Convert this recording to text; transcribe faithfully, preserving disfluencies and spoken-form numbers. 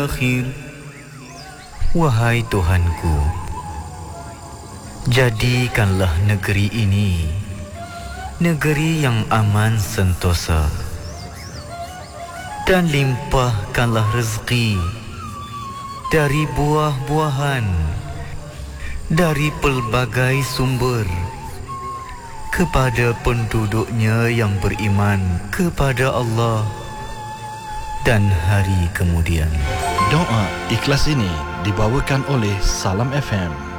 akhir. Wahai Tuhanku, jadikanlah negeri ini negeri yang aman sentosa, dan limpahkanlah rezeki dari buah-buahan, dari pelbagai sumber, kepada penduduknya yang beriman kepada Allah dan hari kemudian. Doa ikhlas ini dibawakan oleh Salam F M.